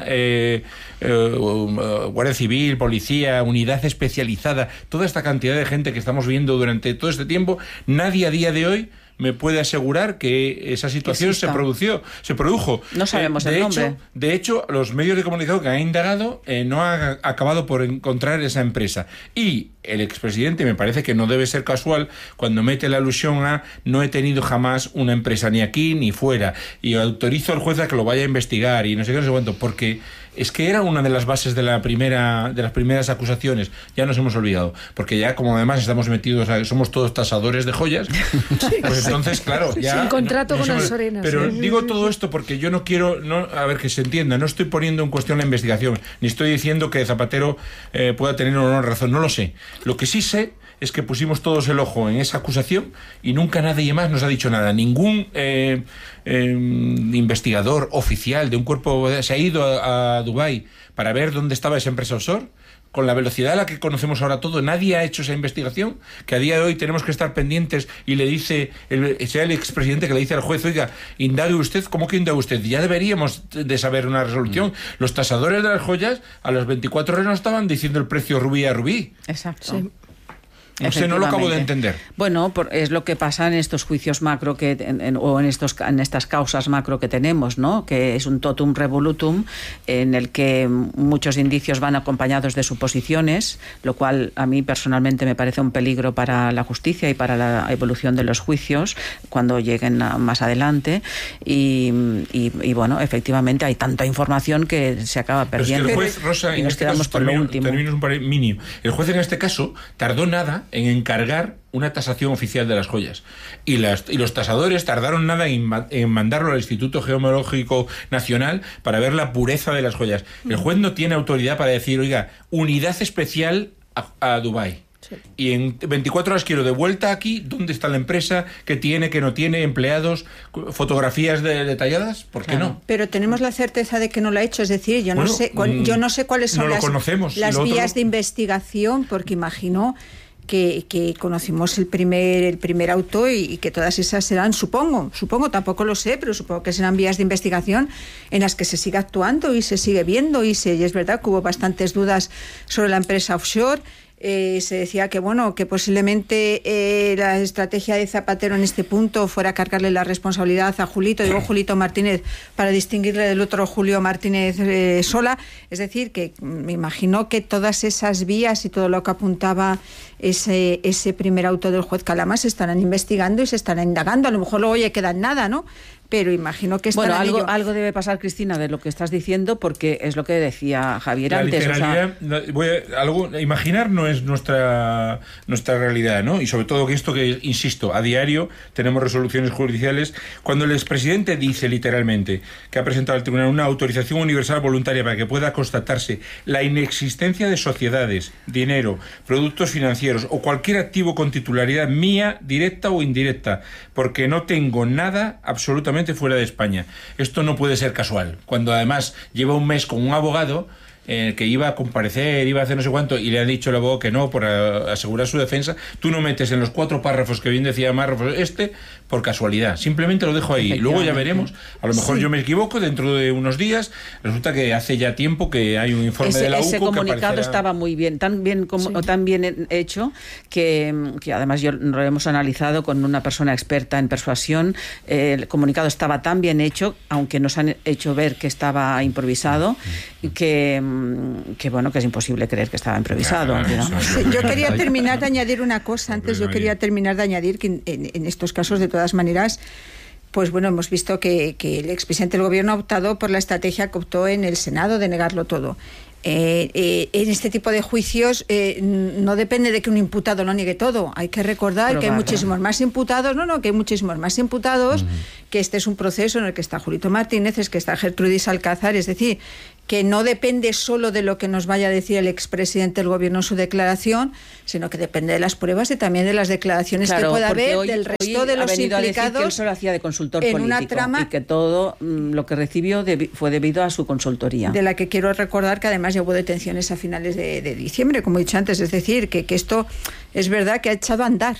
Guardia Civil, policía, unidad especializada, toda esta cantidad de gente que estamos viendo durante todo este tiempo, nadie a día de hoy me puede asegurar que esa situación se produjo. No sabemos el nombre. De hecho, los medios de comunicación que han indagado no han acabado por encontrar esa empresa. Y el expresidente, me parece que no debe ser casual cuando mete la alusión a no he tenido jamás una empresa ni aquí ni fuera y autorizo al juez a que lo vaya a investigar y no sé qué, no sé cuánto, porque es que era una de las bases de las primeras acusaciones. Ya nos hemos olvidado, porque ya como además estamos metidos, somos todos tasadores de joyas, pues entonces, claro, ya... Sin contrato con Ansorena. Pero digo todo esto porque yo no quiero, a ver, que se entienda, no estoy poniendo en cuestión la investigación, ni estoy diciendo que Zapatero pueda tener o no razón, no lo sé. Lo que sí sé es que pusimos todos el ojo en esa acusación y nunca nadie más nos ha dicho nada. Ningún investigador oficial de un cuerpo se ha ido a Dubái para ver dónde estaba esa empresa offshore. Con la velocidad a la que conocemos ahora todo, nadie ha hecho esa investigación, que a día de hoy tenemos que estar pendientes y le dice, sea el expresidente que le dice al juez, oiga, indague usted, ¿cómo que indague usted? Ya deberíamos de saber una resolución. Los tasadores de las joyas a las 24 horas no estaban diciendo el precio rubí a rubí. Exacto. Sí. No lo acabo de entender. Bueno, es lo que pasa en estos juicios macro o en estas causas macro que tenemos, ¿no? Que es un totum revolutum en el que muchos indicios van acompañados de suposiciones, lo cual a mí personalmente me parece un peligro para la justicia y para la evolución de los juicios cuando lleguen más adelante. Y bueno, efectivamente hay tanta información que se acaba perdiendo. Pero es que el juez, Rosa, y nos quedamos con lo último. Termino un mínimo. El juez en este caso tardó nada en encargar una tasación oficial de las joyas y los tasadores tardaron nada en mandarlo al Instituto Geológico Nacional para ver la pureza de las joyas. El juez no tiene autoridad para decir, oiga, unidad especial a Dubái. Sí. Y en 24 horas quiero de vuelta aquí, ¿dónde está la empresa? ¿Qué tiene, qué no tiene? ¿Empleados? ¿Fotografías detalladas? ¿Por qué no? Pero tenemos la certeza de que no lo ha hecho, es decir, yo no sé cuáles son las vías de investigación, porque imagino que conocimos el primer auto y que todas esas serán, supongo, tampoco lo sé, pero supongo que serán vías de investigación en las que se sigue actuando y se sigue viendo y es verdad que hubo bastantes dudas sobre la empresa offshore. Se decía que posiblemente la estrategia de Zapatero en este punto fuera cargarle la responsabilidad a Julito Martínez, para distinguirle del otro Julio Martínez Sola. Es decir, que me imagino que todas esas vías y todo lo que apuntaba ese primer auto del juez Calama se estarán investigando y se estarán indagando. A lo mejor luego ya queda en nada, ¿no? pero imagino que estarán algo debe pasar, Cristina, de lo que estás diciendo, porque es lo que decía Javier la antes. Imaginar no es nuestra realidad, ¿no? Y sobre todo que esto que, insisto, a diario tenemos resoluciones judiciales. Cuando el expresidente dice literalmente que ha presentado al tribunal una autorización universal voluntaria para que pueda constatarse la inexistencia de sociedades, dinero, productos financieros o cualquier activo con titularidad mía, directa o indirecta, porque no tengo nada absolutamente fuera de España. Esto no puede ser casual. Cuando además lleva un mes con un abogado que iba a comparecer, iba a hacer no sé cuánto, y le ha dicho el abogado que no, por asegurar su defensa, tú no metes en los 4 párrafos que bien decía Marrafos por casualidad. Simplemente lo dejo ahí. Luego ya veremos. A lo mejor yo me equivoco, dentro de unos días resulta que hace ya tiempo que hay un informe de la UCO. Ese comunicado estaba muy bien, tan bien hecho, que además lo hemos analizado con una persona experta en persuasión. El comunicado estaba tan bien hecho, aunque nos han hecho ver que estaba improvisado, que es imposible creer que estaba improvisado. Sí, yo quería terminar de añadir una cosa antes. Yo quería terminar de añadir que en estos casos, de todas maneras, pues bueno, hemos visto que el expresidente del Gobierno ha optado por la estrategia que optó en el Senado de negarlo todo. En este tipo de juicios no depende de que un imputado lo niegue todo. Hay que recordar que hay muchísimos más imputados, que este es un proceso en el que está Julito Martínez, que está Gertrudis Alcázar, es decir, que no depende solo de lo que nos vaya a decir el expresidente del Gobierno en su declaración, sino que depende de las pruebas y también de las declaraciones que pueda haber del resto de los implicados. Que él solo hacía de consultor político una trama, y que todo lo que recibió fue debido a su consultoría. De la que quiero recordar que además ya hubo detenciones a finales de diciembre, como he dicho antes, es decir, que esto es verdad que ha echado a andar.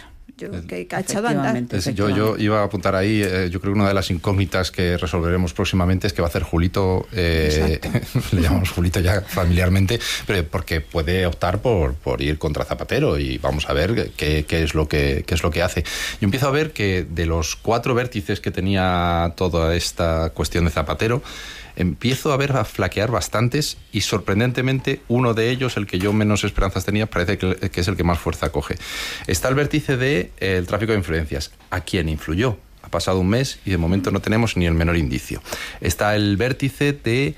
Yo iba a apuntar ahí, yo creo que una de las incógnitas que resolveremos próximamente es qué va a hacer Julito, le llamamos Julito ya familiarmente, pero porque puede optar por ir contra Zapatero, y vamos a ver qué es lo que hace. Yo empiezo a ver que de los 4 vértices que tenía toda esta cuestión de Zapatero, empiezo a flaquear bastantes, y sorprendentemente uno de ellos, el que yo menos esperanzas tenía, parece que es el que más fuerza coge. Está el vértice del tráfico de influencias. ¿A quién influyó? Ha pasado un mes y de momento no tenemos ni el menor indicio. Está el vértice de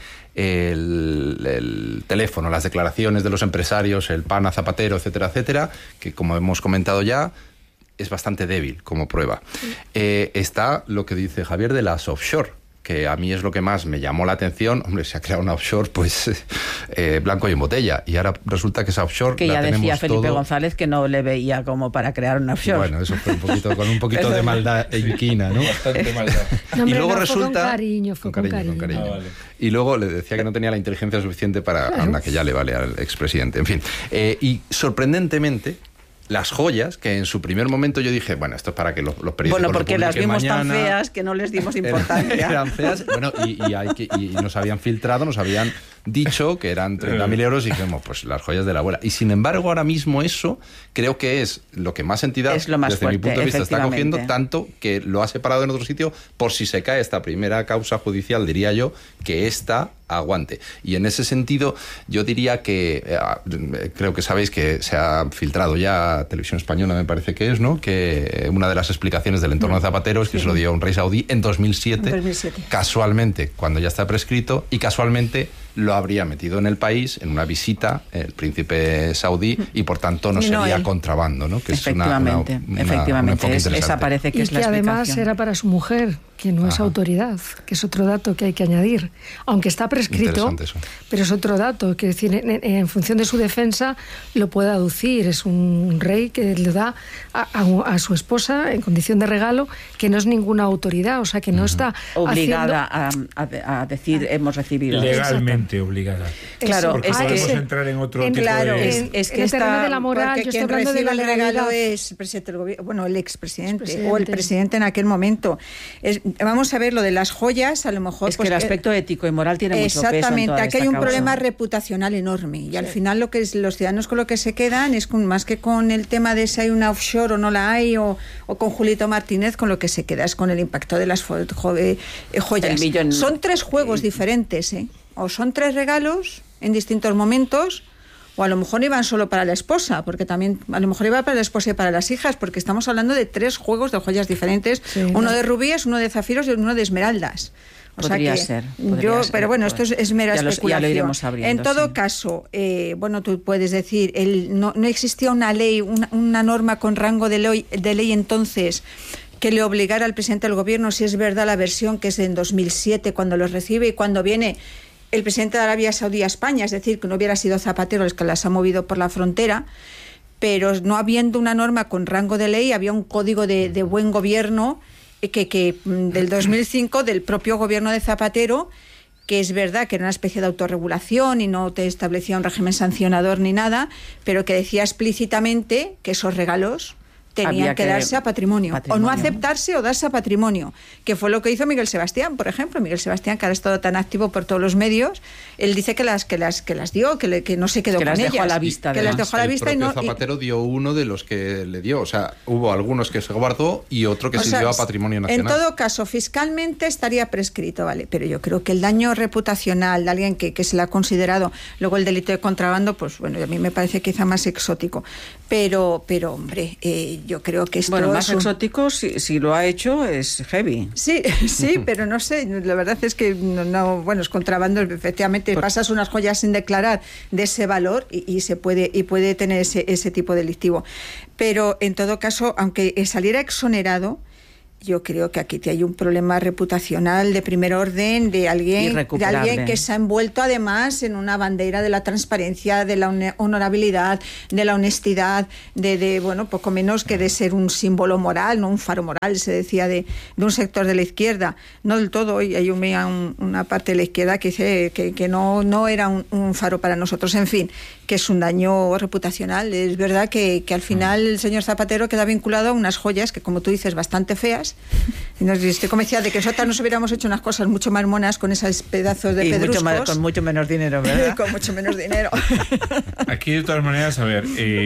el teléfono, las declaraciones de los empresarios, el PAN a Zapatero, etcétera, etcétera, que como hemos comentado ya, es bastante débil como prueba. Está lo que dice Javier de las offshore, que a mí es lo que más me llamó la atención. Hombre, se ha creado una offshore, pues blanco y en botella, y ahora resulta que esa offshore que ya decía Felipe González que no le veía como para crear una offshore. Bueno, eso fue con un poquito de maldad inquina, ¿no? Bastante maldad. Y luego resulta fue con cariño. Vale. Y luego le decía que no tenía la inteligencia suficiente para anda, que ya le vale al expresidente. En fin, y sorprendentemente, las joyas, que en su primer momento yo dije, bueno, esto es para que los periódicos... Bueno, porque las vimos mañana, tan feas que no les dimos importancia. Eran feas, bueno, y nos habían filtrado, nos habían dicho que eran 30.000 euros, y dijimos, pues las joyas de la abuela. Y sin embargo, ahora mismo eso creo que es lo que más entidad, desde mi punto de vista, está cogiendo, tanto que lo ha separado en otro sitio por si se cae esta primera causa judicial, diría yo, que esta aguante. Y en ese sentido, yo diría que creo que sabéis que se ha filtrado ya, Televisión Española me parece que es, ¿no?, que una de las explicaciones del entorno de Zapatero es que se lo dio a un rey saudí en 2007, casualmente, cuando ya está prescrito, y casualmente lo habría metido en el país en una visita el príncipe saudí, y por tanto no sería contrabando, ¿no? Que efectivamente, esa parece que es la explicación. Y que además era para su mujer, que no es autoridad, que es otro dato que hay que añadir. Aunque está prescrito, pero es otro dato, que decir, en función de su defensa lo puede aducir. Es un rey que le da a su esposa en condición de regalo, que no es ninguna autoridad, o sea, que no está obligada a decir hemos recibido. Legalmente obligada. Claro, es que podemos entrar en otro tipo de... Es que está de la moral, yo estoy hablando de la legalidad. Regalo es el presidente del gobierno, bueno, el expresidente o el presidente en aquel momento. Vamos a ver lo de las joyas, a lo mejor... Es que el aspecto ético y moral tiene mucho peso en toda esta Exactamente, aquí hay un causa. problema reputacional enorme, y al final lo que los ciudadanos con lo que se quedan es más que con el tema de si hay una offshore o no la hay, o con Julito Martínez, con lo que se queda es con el impacto de las joyas. Son 3 juegos diferentes, o son 3 regalos en distintos momentos, O a lo mejor iban solo para la esposa, porque también a lo mejor iba para la esposa y para las hijas, porque estamos hablando de 3 juegos de joyas diferentes, uno de rubíes, uno de zafiros y uno de esmeraldas. Podría ser. Pero bueno, esto es mera especulación. Ya lo iremos abriendo, en todo caso, bueno, tú puedes decir, no existía una ley, una norma con rango de ley entonces que le obligara al presidente del gobierno, si es verdad la versión que es en 2007, cuando los recibe y cuando viene el presidente de Arabia Saudí a España, es decir, que no hubiera sido Zapatero el que las ha movido por la frontera, pero no habiendo una norma con rango de ley, había un código de buen gobierno que del 2005 del propio gobierno de Zapatero, que es verdad que era una especie de autorregulación y no te establecía un régimen sancionador ni nada, pero que decía explícitamente que esos regalos tenían que darse a patrimonio, o no aceptarse o darse a patrimonio, que fue lo que hizo Miguel Sebastián, por ejemplo. Miguel Sebastián, que ahora ha estado tan activo por todos los medios, él dice que las dio, que no se quedó con ellas. Que las dejó a la vista. Que las dejó a la vista. El propio Zapatero dio uno de los que le dio, o sea, hubo algunos que se guardó y otro que se dio a patrimonio nacional. En todo caso, fiscalmente estaría prescrito, ¿vale? Pero yo creo que el daño reputacional de alguien que se le ha considerado, luego el delito de contrabando, pues bueno, a mí me parece quizá más exótico. Pero hombre, yo creo que esto más exótico, si lo ha hecho, es heavy. Sí, pero no sé, la verdad es que no, bueno, es contrabando, efectivamente, pasas unas joyas sin declarar de ese valor y puede tener ese tipo delictivo. Pero en todo caso, aunque saliera exonerado, yo creo que aquí hay un problema reputacional de primer orden de alguien que se ha envuelto además en una bandera de la transparencia, de la honorabilidad, de la honestidad, de bueno, poco menos que de ser un símbolo moral, no un faro moral, se decía de un sector de la izquierda. No del todo, hoy hay una parte de la izquierda que dice que no era un faro para nosotros. En fin, que es un daño reputacional. Es verdad que al final el señor Zapatero queda vinculado a unas joyas que, como tú dices, bastante feas. Y estoy convencida de que nosotros nos hubiéramos hecho unas cosas mucho más monas con esos pedazos de pedruscos. Con mucho menos dinero, ¿verdad? Con mucho menos dinero. Aquí, de todas maneras, a ver,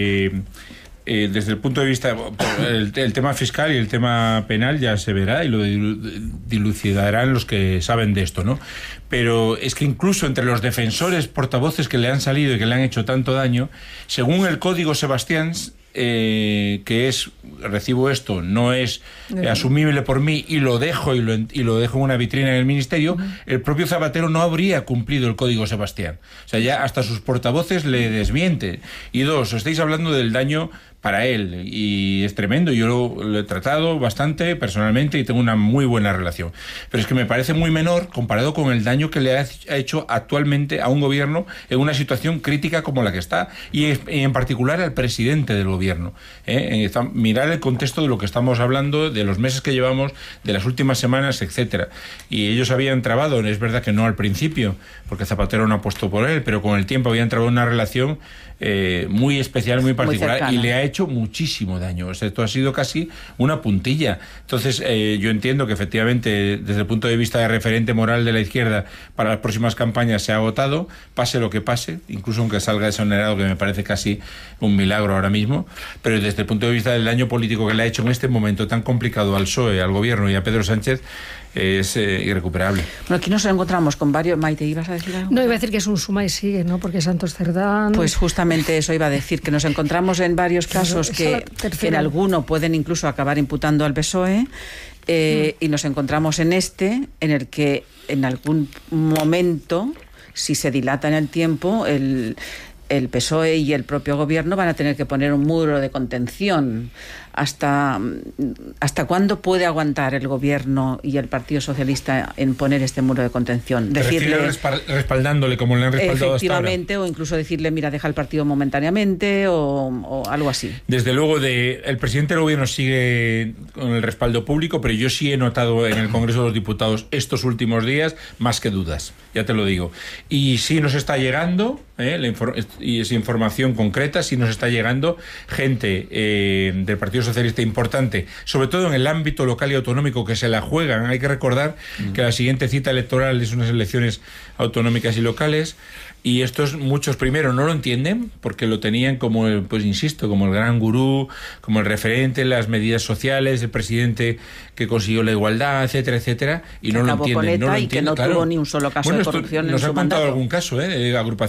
desde el punto de vista, el tema fiscal y el tema penal ya se verá y lo dilucidarán los que saben de esto, ¿no? Pero es que incluso entre los defensores portavoces que le han salido y que le han hecho tanto daño, según el Código Sebastián, que es, recibo esto, no es asumible por mí y lo dejo en una vitrina en el ministerio, el propio Zapatero no habría cumplido el Código Sebastián. O sea, ya hasta sus portavoces le desmienten. Y dos, estáis hablando del daño para él y es tremendo. Yo lo he tratado bastante personalmente y tengo una muy buena relación, pero es que me parece muy menor comparado con el daño que le ha hecho actualmente a un gobierno en una situación crítica como la que está y en particular al presidente del gobierno. Mirar el contexto de lo que estamos hablando, de los meses que llevamos, de las últimas semanas, etcétera. Y ellos habían trabado, es verdad que no al principio, porque Zapatero no ha puesto por él, pero con el tiempo habían trabado una relación muy especial, muy particular, y le ha hecho muchísimo daño. O sea, esto ha sido casi una puntilla. Entonces, yo entiendo que efectivamente, desde el punto de vista de referente moral de la izquierda, para las próximas campañas se ha agotado, pase lo que pase, incluso aunque salga exonerado, que me parece casi un milagro ahora mismo, pero desde el punto de vista del daño político que le ha hecho en este momento tan complicado al PSOE, al gobierno y a Pedro Sánchez, es irrecuperable. Bueno, aquí nos encontramos con varios... Maite, ¿ibas a decir algo? No, iba a decir que es un suma y sigue, ¿no? Porque Santos Cerdán... Pues justamente eso iba a decir, que nos encontramos en varios casos que en alguno pueden incluso acabar imputando al PSOE, y nos encontramos en el que en algún momento, si se dilata en el tiempo, el PSOE y el propio gobierno van a tener que poner un muro de contención. ¿Hasta cuándo puede aguantar el gobierno y el Partido Socialista en poner este muro de contención? Decirle, respaldándole como le han respaldado efectivamente, hasta ahora. O incluso decirle, mira, deja el partido momentáneamente o algo así. Desde luego, el presidente del gobierno sigue con el respaldo público, pero yo sí he notado en el Congreso de los Diputados estos últimos días más que dudas, ya te lo digo. Y sí nos está llegando, y es información concreta, sí nos está llegando gente del Partido Socialista importante, sobre todo en el ámbito local y autonómico, que se la juegan. Hay que recordar que la siguiente cita electoral es unas elecciones autonómicas y locales, y estos muchos primero no lo entienden porque lo tenían como como el gran gurú, como el referente en las medidas sociales, el presidente que consiguió la igualdad, etcétera, etcétera, y no lo entienden. Y que no tuvo ni un solo caso de corrupción en su mandato. Nos han contado algún caso de agrupaciones del país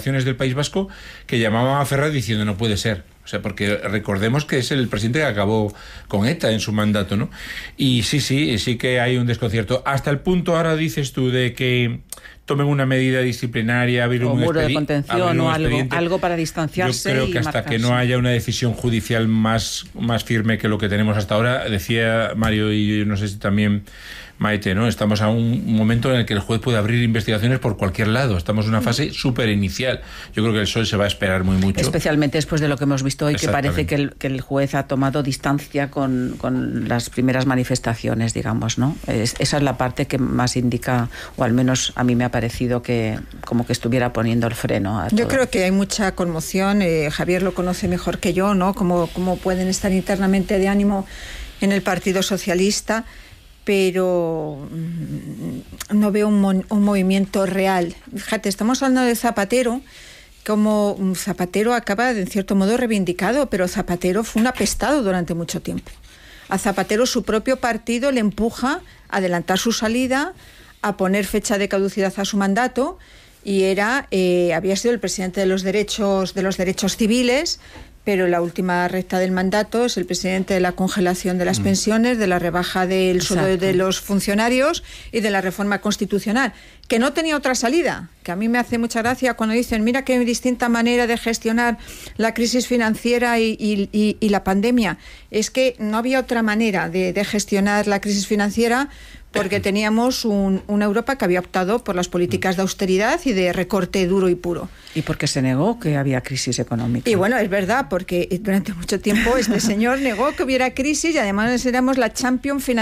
País Vasco, que llamaban a Ferraz diciendo no puede ser. O sea, porque recordemos que es el presidente que acabó con ETA en su mandato, ¿no? Y sí que hay un desconcierto. Hasta el punto, ahora dices tú, de que tomen una medida disciplinaria, abrir un muro de contención o algo para distanciarse. Yo creo que hasta que no haya una decisión judicial más firme que lo que tenemos hasta ahora, decía Mario y yo no sé si también Maite, ¿no? Estamos a un momento en el que el juez puede abrir investigaciones por cualquier lado. Estamos en una fase súper inicial. Yo creo que el PSOE se va a esperar muy mucho. Especialmente después de lo que hemos visto hoy, que parece que el juez ha tomado distancia con las primeras manifestaciones, digamos, ¿no? Esa es la parte que más indica, o al menos a mí me ha parecido que como que estuviera poniendo el freno a todo. Yo creo que hay mucha conmoción. Javier lo conoce mejor que yo, ¿no? Cómo pueden estar internamente de ánimo en el Partido Socialista, pero no veo un movimiento real. Fíjate, estamos hablando de Zapatero, como Zapatero acaba de en cierto modo reivindicado, pero Zapatero fue un apestado durante mucho tiempo. A Zapatero su propio partido le empuja a adelantar su salida, a poner fecha de caducidad a su mandato, y había sido el presidente de los derechos civiles, pero la última recta del mandato es el presidente de la congelación de las pensiones, de la rebaja del sueldo de los funcionarios y de la reforma constitucional, que no tenía otra salida, que a mí me hace mucha gracia cuando dicen, mira qué distinta manera de gestionar la crisis financiera y la pandemia. Es que no había otra manera de gestionar la crisis financiera, porque teníamos una Europa que había optado por las políticas de austeridad y de recorte duro y puro. Y porque se negó que había crisis económica. Y bueno, es verdad, porque durante mucho tiempo este señor negó que hubiera crisis y además éramos la champion financiera